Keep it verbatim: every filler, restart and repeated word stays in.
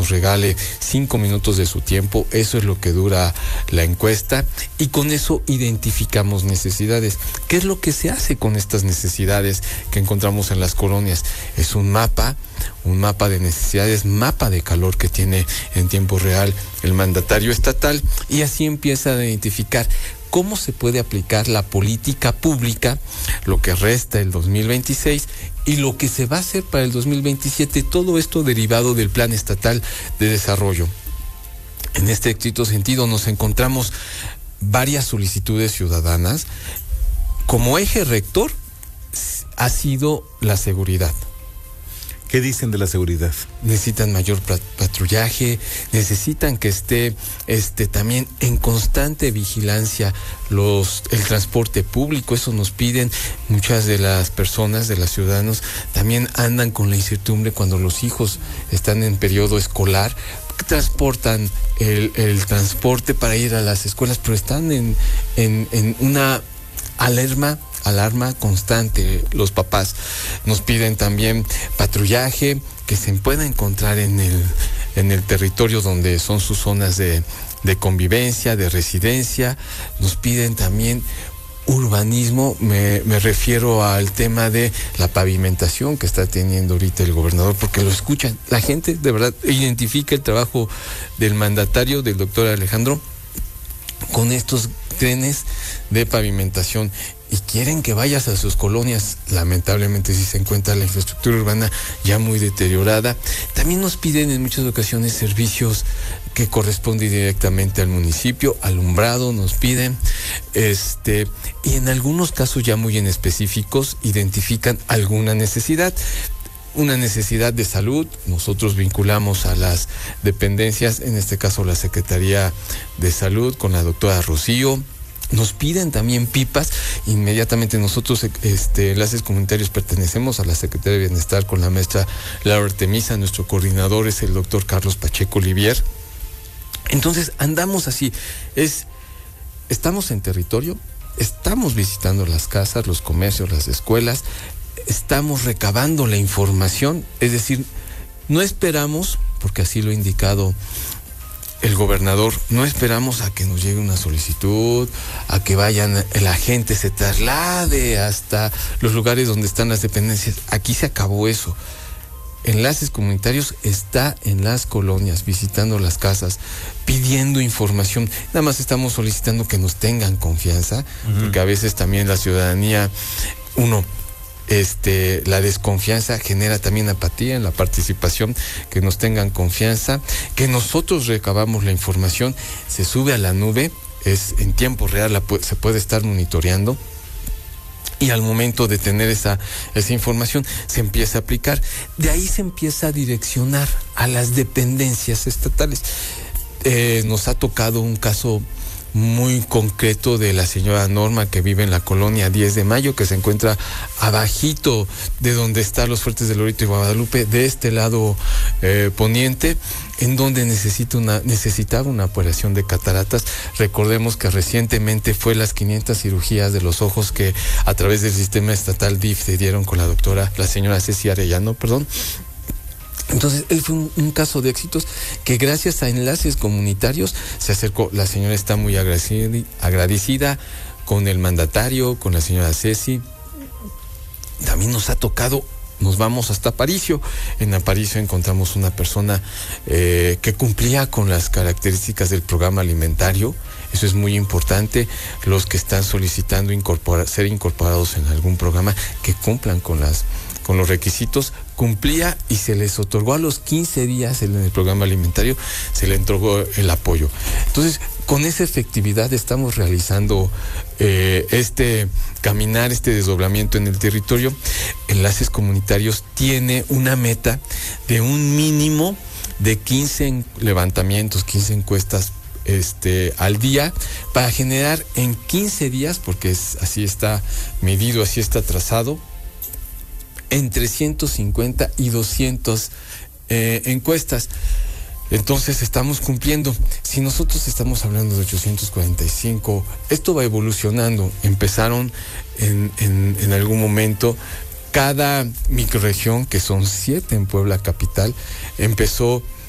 nos regale cinco minutos de su tiempo. Eso es lo que dura la encuesta y con eso identificamos necesidades. ¿Qué es lo que se hace con estas necesidades que encontramos en las colonias? Es un mapa, un mapa de necesidades, mapa de calor que tiene en tiempo real el mandatario estatal, y así empieza a identificar cómo se puede aplicar la política pública, lo que resta el dos mil veintiséis y lo que se va a hacer para el dos mil veintisiete, todo esto derivado del Plan Estatal de Desarrollo. En este estricto sentido nos encontramos varias solicitudes ciudadanas. Como eje rector ha sido la seguridad. ¿Qué dicen de la seguridad? Necesitan mayor patrullaje, necesitan que esté este también en constante vigilancia los el transporte público. Eso nos piden muchas de las personas, de los ciudadanos. También andan con la incertidumbre cuando los hijos están en periodo escolar, transportan el, el transporte para ir a las escuelas, pero están en, en, en una alarma alarma constante. Los papás nos piden también patrullaje que se pueda encontrar en el en el territorio donde son sus zonas de, de convivencia, de residencia. Nos piden también urbanismo, me, me refiero al tema de la pavimentación que está teniendo ahorita el gobernador, porque lo escuchan, la gente de verdad identifica el trabajo del mandatario, del doctor Alejandro, con estos trenes de pavimentación, y quieren que vayas a sus colonias. Lamentablemente si se encuentra la infraestructura urbana ya muy deteriorada. También nos piden en muchas ocasiones servicios que corresponden directamente al municipio, alumbrado nos piden, este, y en algunos casos ya muy en específicos identifican alguna necesidad. Una necesidad de salud, nosotros vinculamos a las dependencias, en este caso la Secretaría de Salud con la doctora Rocío. Nos piden también pipas. Inmediatamente nosotros, este, enlaces comunitarios, pertenecemos a la Secretaría de Bienestar con la maestra Laura Artemisa. Nuestro coordinador es el doctor Carlos Pacheco Olivier. Entonces andamos así, es, estamos en territorio, estamos visitando las casas, los comercios, las escuelas, estamos recabando la información, es decir, no esperamos, porque así lo ha indicado el gobernador, no esperamos a que nos llegue una solicitud, a que vayan, la gente se traslade hasta los lugares donde están las dependencias. Aquí se acabó eso. Enlaces Comunitarios está en las colonias, visitando las casas, pidiendo información. Nada más estamos solicitando que nos tengan confianza, uh-huh. porque a veces también la ciudadanía, uno, Este, la desconfianza genera también apatía en la participación, que nos tengan confianza, que nosotros recabamos la información, se sube a la nube, es en tiempo real, la, se puede estar monitoreando, y al momento de tener esa, esa información se empieza a aplicar. De ahí se empieza a direccionar a las dependencias estatales. Eh, nos ha tocado un caso muy concreto de la señora Norma, que vive en la colonia diez de mayo, que se encuentra abajito de donde están los Fuertes del Lorito y Guadalupe, de este lado eh, poniente, en donde necesita una, necesitaba una operación de cataratas. Recordemos que recientemente fue las quinientas cirugías de los ojos que a través del sistema estatal D I F se dieron con la doctora, la señora Ceci Arellano, perdón. Entonces, él fue un, un caso de éxitos que gracias a enlaces comunitarios se acercó. La señora está muy agradecida, agradecida con el mandatario, con la señora Ceci. También nos ha tocado, nos vamos hasta Aparicio. En Aparicio encontramos una persona eh, que cumplía con las características del programa alimentario. Eso es muy importante. Los que están solicitando incorporar, ser incorporados en algún programa, que cumplan con las con los requisitos, cumplía y se les otorgó a los quince días en el programa alimentario, se le entregó el apoyo. Entonces, con esa efectividad estamos realizando eh, este caminar, este desdoblamiento en el territorio. Enlaces Comunitarios tiene una meta de un mínimo de quince levantamientos, quince encuestas Este, al día, para generar en quince días, porque es, así está medido, así está trazado, entre ciento cincuenta y doscientas eh, encuestas. Entonces estamos cumpliendo. Si nosotros estamos hablando de ochocientos cuarenta y cinco, esto va evolucionando. Empezaron en, en, en algún momento, cada microrregión, que son siete en Puebla capital, empezó